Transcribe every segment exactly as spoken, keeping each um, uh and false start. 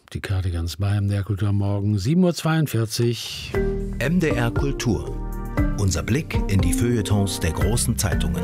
Die Cardigans bei M D R Kultur morgen, sieben Uhr zweiundvierzig. M D R Kultur. Unser Blick in die Feuilletons der großen Zeitungen.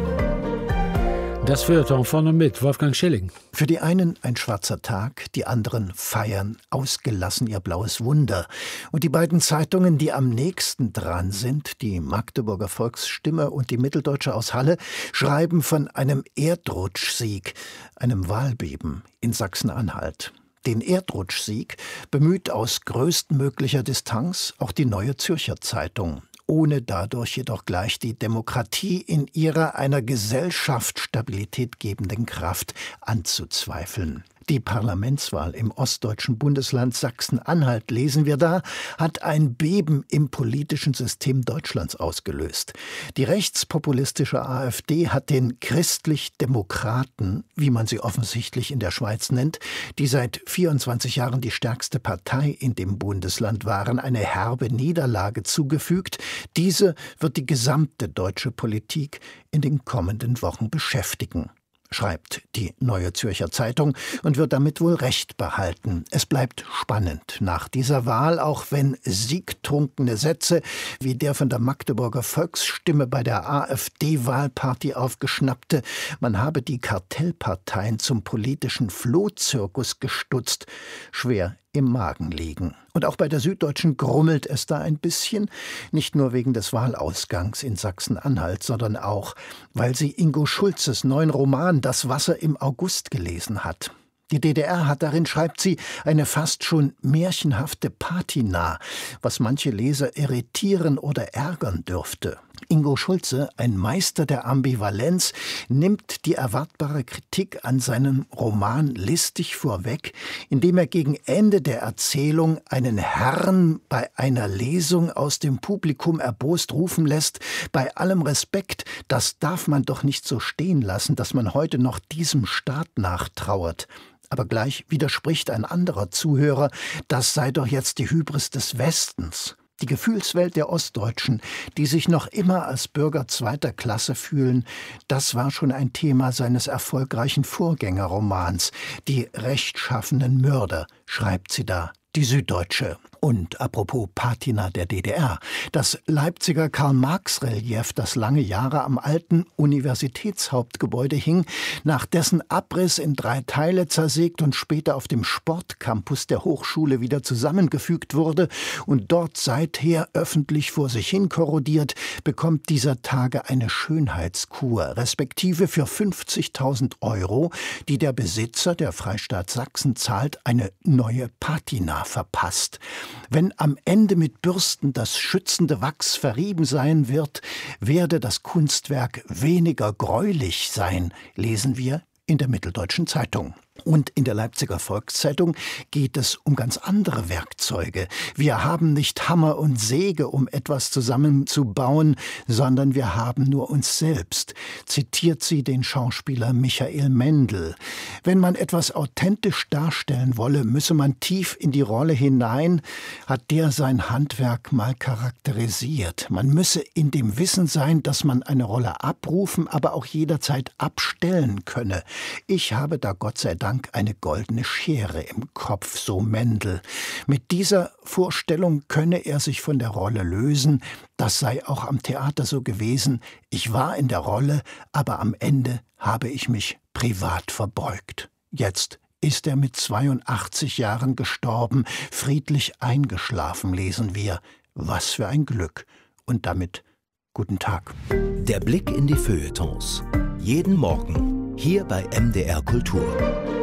Das Feuilleton von und mit Wolfgang Schilling. Für die einen ein schwarzer Tag, die anderen feiern ausgelassen ihr blaues Wunder. Und die beiden Zeitungen, die am nächsten dran sind, die Magdeburger Volksstimme und die Mitteldeutsche aus Halle, schreiben von einem Erdrutschsieg, einem Wahlbeben in Sachsen-Anhalt. Den Erdrutschsieg bemüht aus größtmöglicher Distanz auch die Neue Zürcher Zeitung, ohne dadurch jedoch gleich die Demokratie in ihrer einer Gesellschaft Stabilität gebenden Kraft anzuzweifeln. Die Parlamentswahl im ostdeutschen Bundesland Sachsen-Anhalt, lesen wir da, hat ein Beben im politischen System Deutschlands ausgelöst. Die rechtspopulistische AfD hat den Christlich-Demokraten, wie man sie offensichtlich in der Schweiz nennt, die seit vierundzwanzig Jahren die stärkste Partei in dem Bundesland waren, eine herbe Niederlage zugefügt. Diese wird die gesamte deutsche Politik in den kommenden Wochen beschäftigen, schreibt die Neue Zürcher Zeitung und wird damit wohl recht behalten. Es bleibt spannend nach dieser Wahl, auch wenn siegtrunkene Sätze wie der von der Magdeburger Volksstimme bei der AfD-Wahlparty aufgeschnappte, man habe die Kartellparteien zum politischen Flohzirkus gestutzt, schwer im Magen liegen. Und auch bei der Süddeutschen grummelt es da ein bisschen, nicht nur wegen des Wahlausgangs in Sachsen-Anhalt, sondern auch, weil sie Ingo Schulzes neuen Roman »Das Wasser im August« gelesen hat. Die D D R hat darin, schreibt sie, eine fast schon märchenhafte Patina, was manche Leser irritieren oder ärgern dürfte. Ingo Schulze, ein Meister der Ambivalenz, nimmt die erwartbare Kritik an seinem Roman listig vorweg, indem er gegen Ende der Erzählung einen Herrn bei einer Lesung aus dem Publikum erbost rufen lässt: Bei allem Respekt, das darf man doch nicht so stehen lassen, dass man heute noch diesem Staat nachtrauert. Aber gleich widerspricht ein anderer Zuhörer, das sei doch jetzt die Hybris des Westens. Die Gefühlswelt der Ostdeutschen, die sich noch immer als Bürger zweiter Klasse fühlen, das war schon ein Thema seines erfolgreichen Vorgängerromans. Die rechtschaffenen Mörder, schreibt sie da, die Süddeutsche. Und apropos Patina der D D R, das Leipziger Karl-Marx-Relief, das lange Jahre am alten Universitätshauptgebäude hing, nach dessen Abriss in drei Teile zersägt und später auf dem Sportcampus der Hochschule wieder zusammengefügt wurde und dort seither öffentlich vor sich hin korrodiert, bekommt dieser Tage eine Schönheitskur, respektive für fünfzigtausend Euro, die der Besitzer, der Freistaat Sachsen, zahlt, eine neue Patina verpasst. Wenn am Ende mit Bürsten das schützende Wachs verrieben sein wird, werde das Kunstwerk weniger gräulich sein, lesen wir in der Mitteldeutschen Zeitung. Und in der Leipziger Volkszeitung geht es um ganz andere Werkzeuge. Wir haben nicht Hammer und Säge, um etwas zusammenzubauen, sondern wir haben nur uns selbst, zitiert sie den Schauspieler Michael Mendel. Wenn man etwas authentisch darstellen wolle, müsse man tief in die Rolle hinein, hat der sein Handwerk mal charakterisiert. Man müsse in dem Wissen sein, dass man eine Rolle abrufen, aber auch jederzeit abstellen könne. Ich habe da Gott sei Dank eine goldene Schere im Kopf, so Mendel. Mit dieser Vorstellung könne er sich von der Rolle lösen. Das sei auch am Theater so gewesen. Ich war in der Rolle, aber am Ende habe ich mich privat verbeugt. Jetzt ist er mit zweiundachtzig Jahren gestorben, friedlich eingeschlafen, lesen wir. Was für ein Glück. Und damit guten Tag. Der Blick in die Feuilletons. Jeden Morgen hier bei M D R Kultur.